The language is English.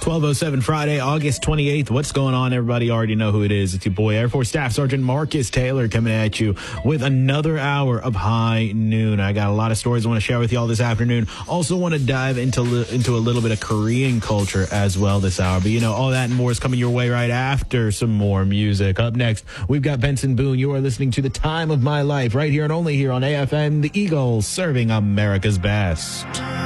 12:07 Friday, August 28th. What's going on, everybody? You already know who it is. It's your boy, Air Force Staff Sergeant Marcus Taylor, coming at you with another hour of High Noon. I got a lot of stories I want to share with y'all this afternoon. Also want to dive into a little bit of Korean culture as well this hour. But, all that and more is coming your way right after some more music. Up next, we've got Benson Boone. You are listening to The Time of My Life right here and only here on AFM, The Eagle, serving America's best.